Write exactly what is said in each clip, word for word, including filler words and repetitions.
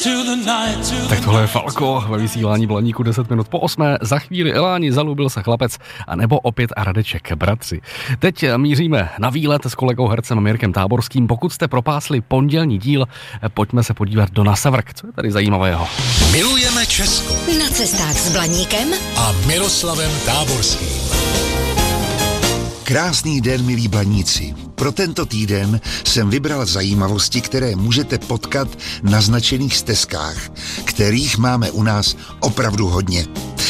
Tak tohle je Falko ve vysílání Blaníku deset minut po osmé. Za chvíli Eláni, Zalúbil se chlapec, a nebo opět a Radeček, bratři. Teď míříme na výlet s kolegou hercem Mirkem Táborským. Pokud jste propásli pondělní díl, pojďme se podívat do Nasavrk. Co je tady zajímavého? Milujeme Česko. Na cestách s Blaníkem a Miroslavem Táborským. Krásný den, milí blaníci. Pro tento týden jsem vybral zajímavosti, které můžete potkat na značených stezkách, kterých máme u nás opravdu hodně.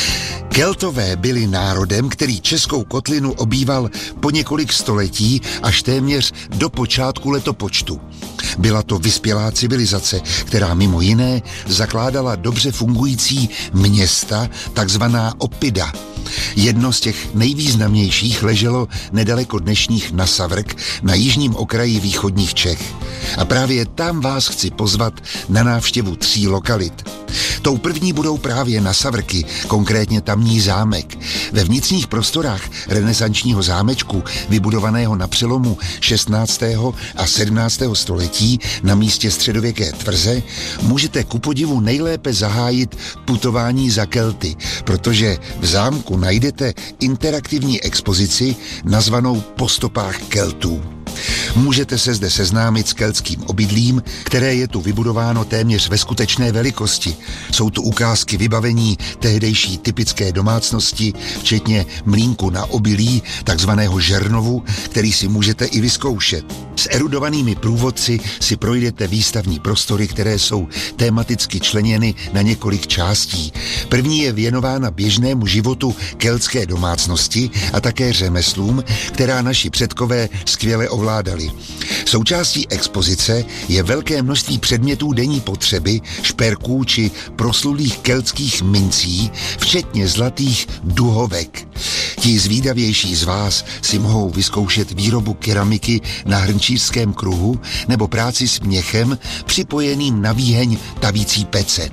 Keltové byli národem, který Českou kotlinu obýval po několik století až téměř do počátku letopočtu. Byla to vyspělá civilizace, která mimo jiné zakládala dobře fungující města, takzvaná oppida. Jedno z těch nejvýznamnějších leželo nedaleko dnešních Nasavrk na jižním okraji východních Čech. A právě tam vás chci pozvat na návštěvu tří lokalit. Tou první budou právě Nasavrky, konkrétně tamní zámek. Ve vnitřních prostorách renesančního zámečku, vybudovaného na přelomu šestnáctého a sedmnáctého století na místě středověké tvrze, můžete ku podivu nejlépe zahájit putování za Kelty, protože v zámku najdete interaktivní expozici nazvanou Po stopách Keltů. Můžete se zde seznámit s keltským obydlím, které je tu vybudováno téměř ve skutečné velikosti. Jsou tu ukázky vybavení tehdejší typické domácnosti, včetně mlýnku na obilí, takzvaného žernovu, který si můžete i vyzkoušet. S erudovanými průvodci si projdete výstavní prostory, které jsou tematicky členěny na několik částí. První je věnována běžnému životu keltské domácnosti a také řemeslům, která naši předkové skvěle ovládali. Součástí expozice je velké množství předmětů denní potřeby, šperků či proslulých keltských mincí, včetně zlatých duhovek. Ti zvídavější z vás si mohou vyzkoušet výrobu keramiky na hrnčířském kruhu nebo práci s měchem připojeným na výheň tavící pece.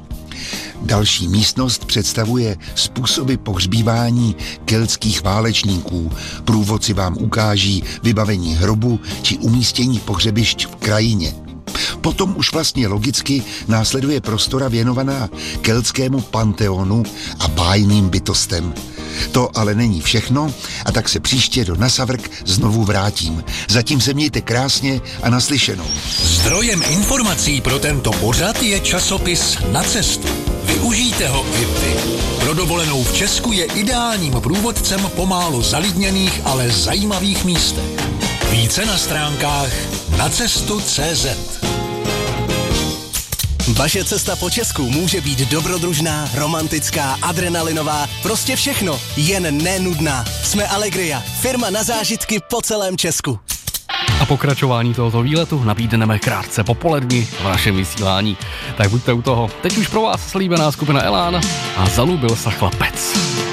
Další místnost představuje způsoby pohřbívání keltských válečníků. Průvodci vám ukáží vybavení hrobu či umístění pohřebišť v krajině. Potom už vlastně logicky následuje prostora věnovaná keltskému panteonu a bájným bytostem. To ale není všechno, a tak se příště do Nasavrk znovu vrátím. Zatím se mějte krásně a naslyšenou. Zdrojem informací pro tento pořad je časopis Na cestu. Využijte ho i vy. Pro dovolenou v Česku je ideálním průvodcem po málo zalidněných, ale zajímavých místech. Více na stránkách nacestu tečka cé zet. Vaše cesta po Česku může být dobrodružná, romantická, adrenalinová, prostě všechno, jen nenudná. Jsme Allegria, firma na zážitky po celém Česku. A pokračování tohoto výletu nabídneme krátce popoledni v našem vysílání. Tak buďte u toho. Teď už pro vás slíbená skupina Elán a Zalúbil se chlapec.